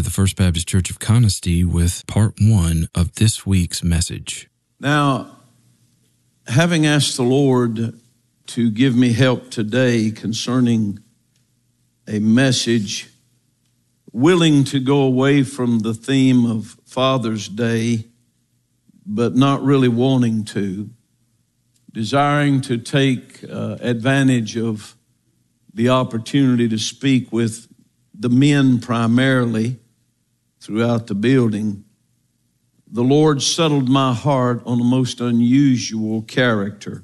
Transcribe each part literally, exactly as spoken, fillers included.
the First Baptist Church of Conisty with part one of this week's message. Now, having asked the Lord to give me help today concerning a message, willing to go away from the theme of Father's Day, but not really wanting to, desiring to take uh, advantage of the opportunity to speak with the men primarily throughout the building, the Lord settled my heart on a most unusual character.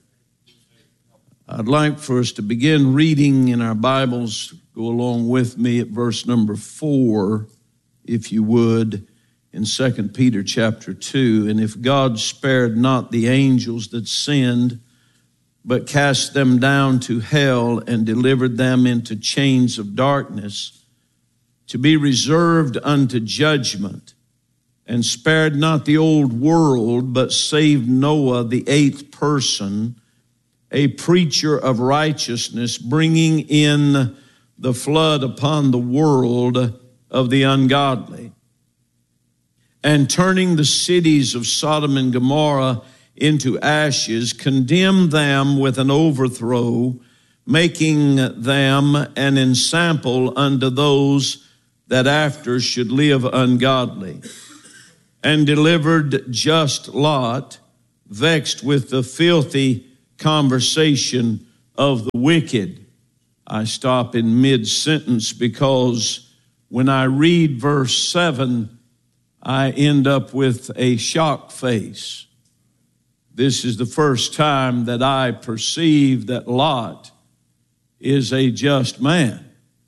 I'd like for us to begin reading in our Bibles. Go along with me at verse number four, if you would, in Second Peter chapter two. And if God spared not the angels that sinned, but cast them down to hell and delivered them into chains of darkness, to be reserved unto judgment, and spared not the old world, but saved Noah, the eighth person, a preacher of righteousness, bringing in the flood upon the world of the ungodly, and turning the cities of Sodom and Gomorrah into ashes, condemned them with an overthrow, making them an ensample unto those that after should live ungodly, and delivered just Lot, vexed with the filthy conversation of the wicked. I stop in mid-sentence because when I read verse seven, I end up with a shock face. This is the first time that I perceive that Lot is a just man.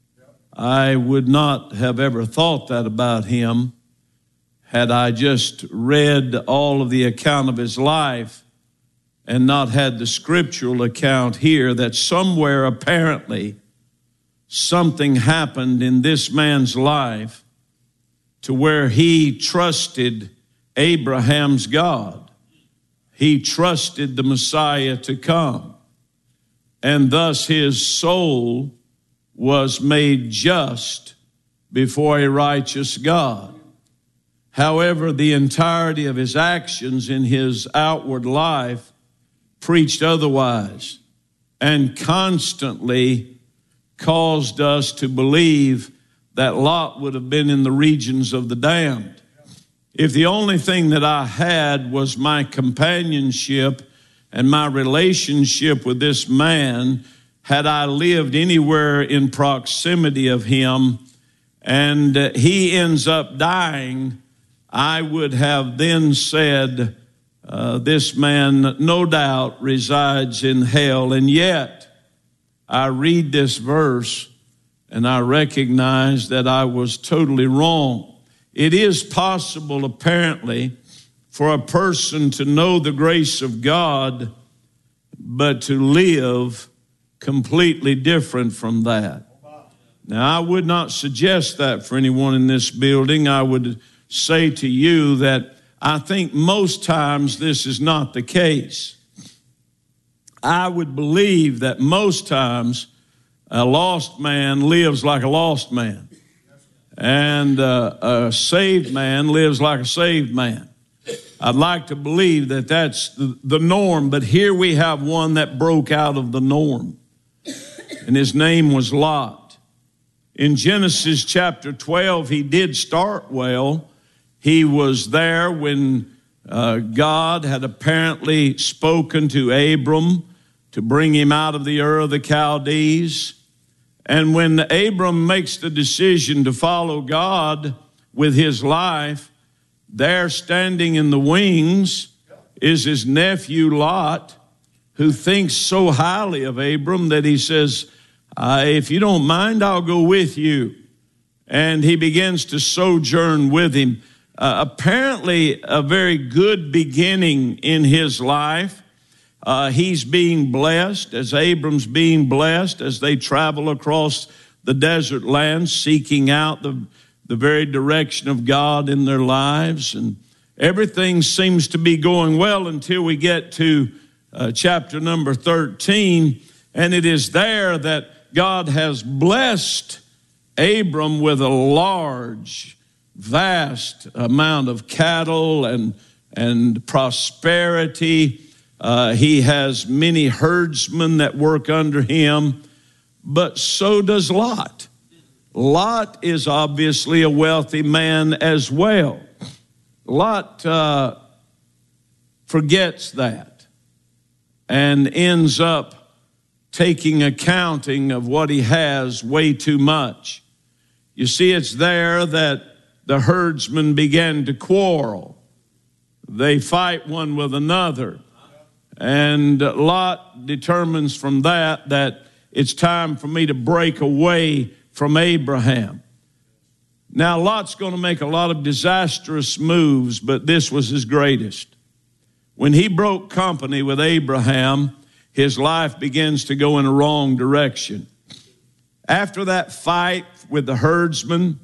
I would not have ever thought that about him had I just read all of the account of his life and not had the scriptural account here that somewhere apparently something happened in this man's life to where he trusted Abraham's God. He trusted the Messiah to come, and thus his soul was made just before a righteous God. However, the entirety of his actions in his outward life preached otherwise and constantly caused us to believe that Lot would have been in the regions of the damned. If the only thing that I had was my companionship and my relationship with this man, had I lived anywhere in proximity of him and he ends up dying, I would have then said, uh, this man no doubt resides in hell. And yet I read this verse and I recognize that I was totally wrong. It is possible, apparently, for a person to know the grace of God, but to live completely different from that. Now, I would not suggest that for anyone in this building. I would say to you that I think most times this is not the case. I would believe that most times a lost man lives like a lost man. And uh, a saved man lives like a saved man. I'd like to believe that that's the, the norm, but here we have one that broke out of the norm, and his name was Lot. In Genesis chapter twelve, he did start well. He was there when uh, God had apparently spoken to Abram to bring him out of the Ur of the Chaldees. And when Abram makes the decision to follow God with his life, there standing in the wings is his nephew Lot, who thinks so highly of Abram that he says, uh, if you don't mind, I'll go with you. And he begins to sojourn with him. Uh, apparently a very good beginning in his life. Uh, he's being blessed as Abram's being blessed as they travel across the desert land, seeking out the, the very direction of God in their lives. And everything seems to be going well until we get to uh, chapter number thirteen. And it is there that God has blessed Abram with a large vast amount of cattle and, and prosperity. Uh, he has many herdsmen that work under him, but so does Lot. Lot is obviously a wealthy man as well. Lot uh, forgets that and ends up taking accounting of what he has way too much. You see, it's there that the herdsmen began to quarrel. They fight one with another. And Lot determines from that that it's time for me to break away from Abraham. Now, Lot's going to make a lot of disastrous moves, but this was his greatest. When he broke company with Abraham, his life begins to go in a wrong direction. After that fight with the herdsmen,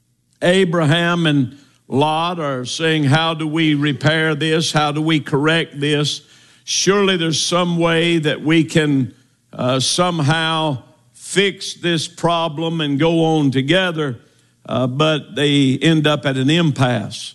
Abraham and Lot are saying, how do we repair this? How do we correct this? Surely there's some way that we can uh, somehow fix this problem and go on together. Uh, but they end up at an impasse.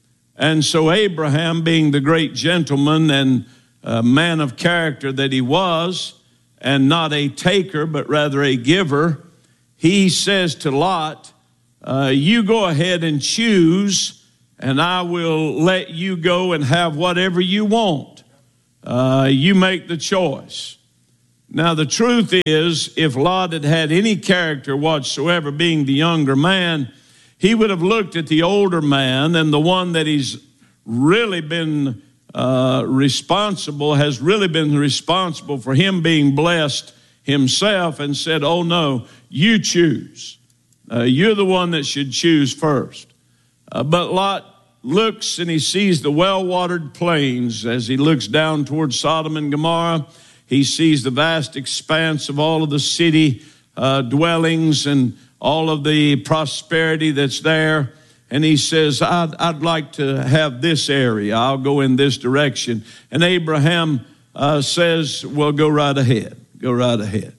And so Abraham, being the great gentleman and uh, man of character that he was, and not a taker, but rather a giver, he says to Lot, uh, you go ahead and choose, and I will let you go and have whatever you want. Uh, you make the choice. Now, the truth is, if Lot had had any character whatsoever, being the younger man, he would have looked at the older man, and the one that he's really been uh, responsible, has really been responsible for him being blessed himself, and said, oh no, you choose. Uh, you're the one that should choose first. Uh, but Lot looks and he sees the well-watered plains as he looks down towards Sodom and Gomorrah. He sees the vast expanse of all of the city uh, dwellings and all of the prosperity that's there. And he says, I'd, I'd like to have this area. I'll go in this direction. And Abraham uh, says, well, go right ahead. Go right ahead.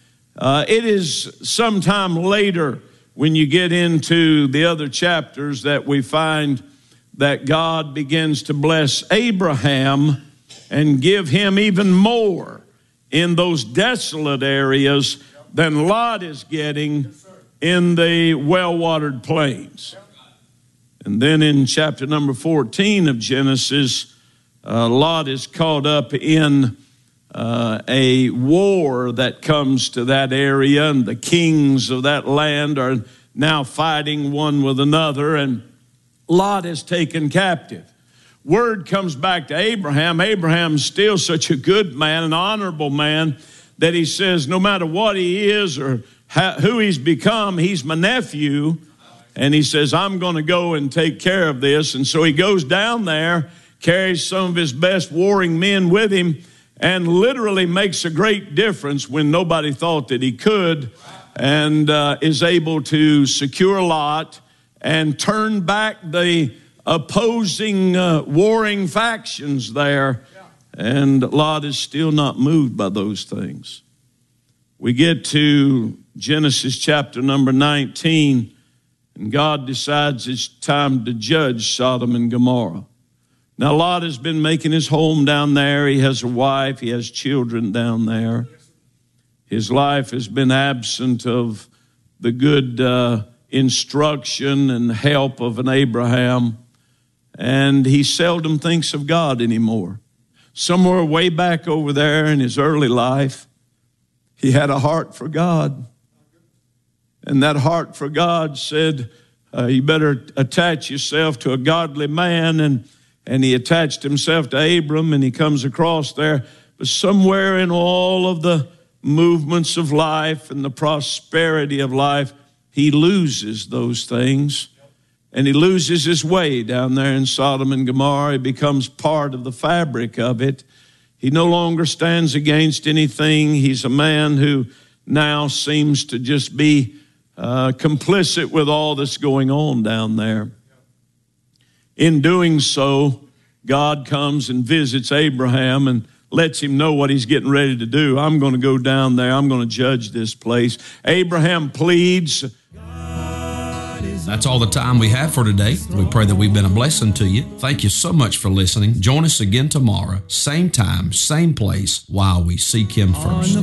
Uh, it is sometime later when you get into the other chapters that we find that God begins to bless Abraham and give him even more in those desolate areas than Lot is getting in the well-watered plains. And then in chapter number fourteen of Genesis, uh, Lot is caught up in uh, a war that comes to that area, and the kings of that land are now fighting one with another, and Lot is taken captive. Word comes back to Abraham. Abraham's still such a good man, an honorable man, that he says no matter what he is or how, who he's become, he's my nephew. And he says, I'm going to go and take care of this. And so he goes down there, carries some of his best warring men with him, and literally makes a great difference when nobody thought that he could, and uh, is able to secure Lot and turn back the opposing uh, warring factions there. And Lot is still not moved by those things. We get to Genesis chapter number nineteen, and God decides it's time to judge Sodom and Gomorrah. Now, Lot has been making his home down there. He has a wife. He has children down there. His life has been absent of the good uh, instruction and help of an Abraham. And he seldom thinks of God anymore. Somewhere way back over there in his early life, he had a heart for God. And that heart for God said, uh, you better attach yourself to a godly man. And, and he attached himself to Abram, and he comes across there. But somewhere in all of the movements of life and the prosperity of life, he loses those things. And he loses his way down there in Sodom and Gomorrah. He becomes part of the fabric of it. He no longer stands against anything. He's a man who now seems to just be uh, complicit with all that's going on down there. In doing so, God comes and visits Abraham and lets him know what he's getting ready to do. I'm going to go down there. I'm going to judge this place. Abraham pleads. That's all the time we have for today. We pray that we've been a blessing to you. Thank you so much for listening. Join us again tomorrow, same time, same place, while we seek Him first.